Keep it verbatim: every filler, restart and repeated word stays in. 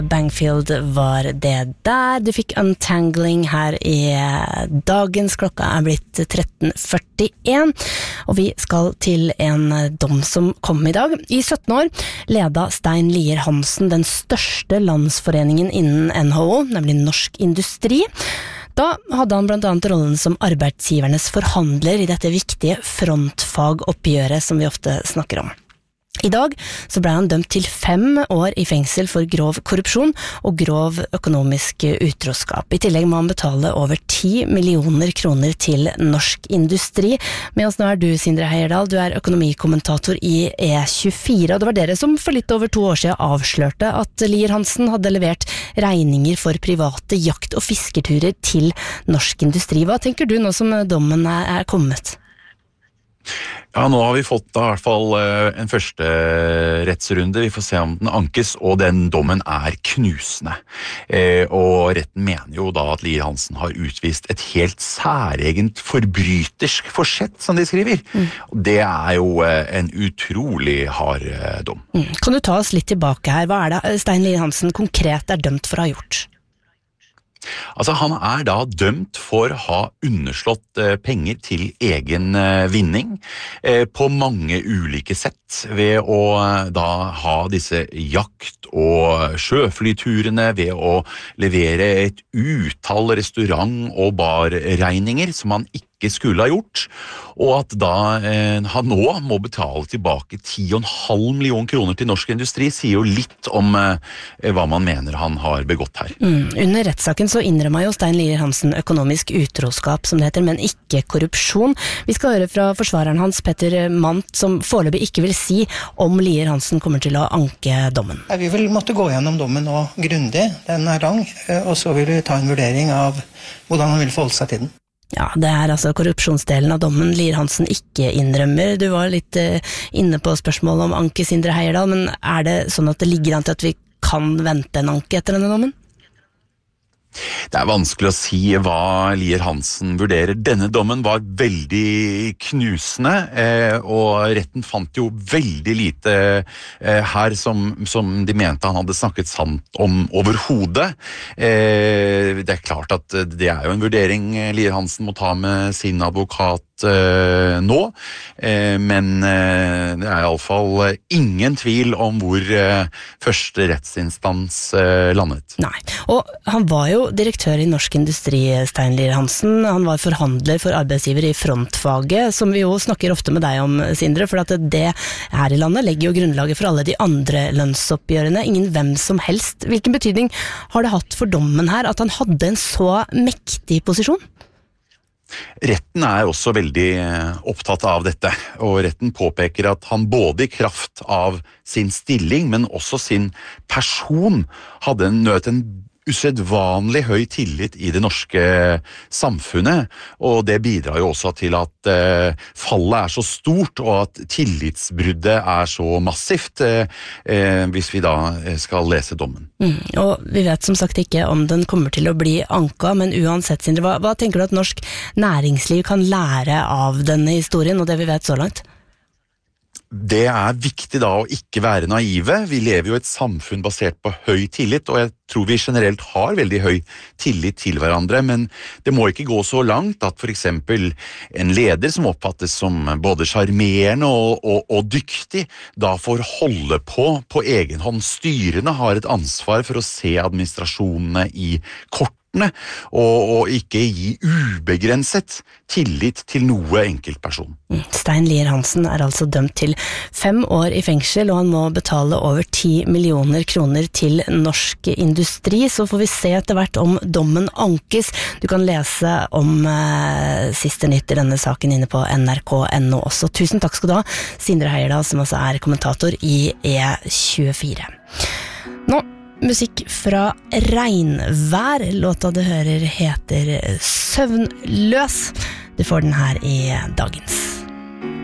Bangfield var det der. Du fikk Untangling her i dagens. Klokka er blitt tretten førtien, og vi skal til en dom som kom i dag. I sytten år leda Stein Lier Hansen den største landsforeningen innen N H O, nemlig Norsk Industri. Da hadde han blant annet rollen som arbeidsgivernes forhandler i dette viktige frontfagoppgjøret som vi ofte snakker om. I dag så ble han dømt til fem år i fengsel for grov korrupsjon og grov økonomisk utroskap. I tillegg må han betale over ti millioner kroner til Norsk Industri. Med oss nå er du, Sindre Heierdal, du er økonomikommentator i E tjuefire, og det var dere som for litt over to år siden avslørte at Lier Hansen hadde levert regninger for private jakt- og fisketurer til Norsk Industri. Hva tenker du nå som dommen er kommet? Ja, nå har vi fått da, i hvert fall en første rettsrunde. Vi får se om den ankes, og den dommen er knusende. Eh, og retten mener jo da at Lier Hansen har utvist et helt særegent forbrytersk forsett, som de skriver. Mm. Og det er jo en utrolig hard dom. Mm. Kan du ta oss litt tilbake her? Hva er det Stein Lier Hansen konkret er dømt for å ha gjort? Altså, han er da dømt for å ha underslått eh, penger til egen eh, vinning eh, på mange ulike sett ved å eh, da ha disse jakt- og sjøflyturene, ved å levere et utall restaurant- og barregninger som han ikke skulle ha gjort, og at da eh, han nå må betale tilbake ti komma fem millioner kroner til Norsk Industri, sier jo litt om eh, hva man mener han har begått her. Mm. Under rettssaken så innrømmer jo Stein Lier Hansen økonomisk utroskap, som det heter, men ikke korrupsjon. Vi skal høre fra forsvareren hans, Petter Mant, som foreløpig ikke vil si om Lier Hansen kommer til å anke dommen. Vi vil måtte gå gjennom dommen nå grundig, den er lang, og så vil vi ta en vurdering av hvordan han vil forholde seg til den. Ja, det er altså korrupsjonsdelen av dommen Lier Hansen ikke innrømmer. Du var litt eh, inne på spørsmålet om anke, Sindre Heierdal, men er det sånn at det ligger an til at vi kan vente en anke etter denne dommen? Det er vanskelig å si hva Lier Hansen vurderer. Denne dommen var veldig knusende, eh, og retten fant jo veldig lite eh, her som, som de mente han hadde snakket sant om overhodet. Eh, det er klart at det er jo en vurdering Lier Hansen må ta med sin advokat eh, nå, eh, men eh, det er i alle fall ingen tvil om hvor eh, første rettsinstans eh, landet. Nei, og han var jo direktør i Norsk Industri, Stein Lier Hansen. Han var forhandler for arbeidsgiver i frontfaget, som vi jo snakker ofte med deg om, Sindre, for at det her i landet legger jo grunnlaget for alle de andre lønnsoppgjørene. Ingen hvem som helst. Hvilken betydning har det hatt for dommen her at han hadde en så mektig posisjon? Retten er også veldig opptatt av dette, og retten påpeker at han både i kraft av sin stilling, men også sin person, hadde nødt en usedvanlig høy tillit i det norske samfunnet, og det bidrar jo også til at eh, fallet er så stort, og at tillitsbruddet er så massivt, eh, hvis vi da skal lese dommen. Mm, og vi vet som sagt ikke om den kommer til å bli anka, men uansett, Sindre, hva, hva tenker du at norsk næringsliv kan lære av denne historien, og det vi vet så langt? Det er viktig da å ikke være naive. Vi lever jo i et samfunn basert på høy tillit, og jeg tror vi generelt har veldig høy tillit til hverandre, men det må ikke gå så langt at for eksempel en leder som oppfattes som både charmerende og, og, og dyktig, da får holde på på egen hånd. Styrene har et ansvar for å se administrasjonene i kort, Og, og ikke gi ubegrenset tillit til noe enkeltperson. Stein Lier Hansen er altså dømt til fem år i fengsel, og han må betale over ti millioner kroner til Norsk Industri. Så får vi se etter hvert om dommen ankes. Du kan lese om eh, siste nytt i denne saken inne på N R K punktum N O også. Tusen takk skal du ha, Sindre Heierdal, som også er kommentator i E tjuefire. Nå musikk fra Regnvær. Låta du hører heter Søvnløs. Du får den her i dagens.